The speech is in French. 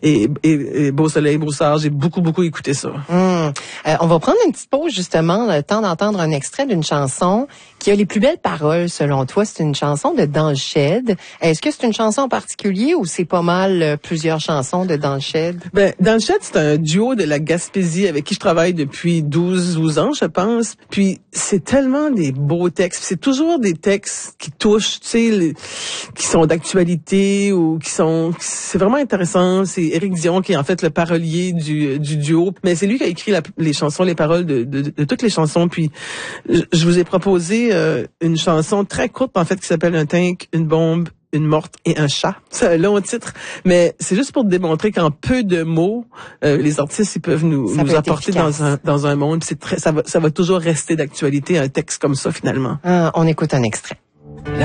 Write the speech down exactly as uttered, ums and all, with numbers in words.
et, et, et Beau Soleil, Broussard. J'ai beaucoup, beaucoup écouté ça. Mmh. Euh, on va prendre une petite pause, justement, le temps d'entendre un extrait d'une chanson qui a les plus belles paroles, selon toi. C'est une chanson de Dans le Shed. Est-ce que c'est une chanson en particulier ou c'est pas mal euh, plusieurs chansons de Dans le Shed? Ben, Dans le Shed, c'est un duo de la Gaspésie avec qui je travaille depuis douze, douze ans, je pense. Puis, c'est tellement des beaux textes. C'est toujours des textes qui touchent, tu sais, les, qui sont d'actualité ou qui sont... C'est vraiment intéressant. C'est Éric Dion qui est en fait le parolier du, du duo. Mais c'est lui qui a écrit la, les chansons, les paroles de, de, de toutes les chansons. Puis, je, je vous ai proposé euh, une chanson très courte, en fait, qui s'appelle Un tank, une bombe, une morte et un chat. C'est un long titre, mais c'est juste pour démontrer qu'en peu de mots, euh, les artistes ils peuvent nous, nous apporter dans un dans un monde. Puis c'est très, ça va ça va toujours rester d'actualité un texte comme ça finalement. Ah, on écoute un extrait.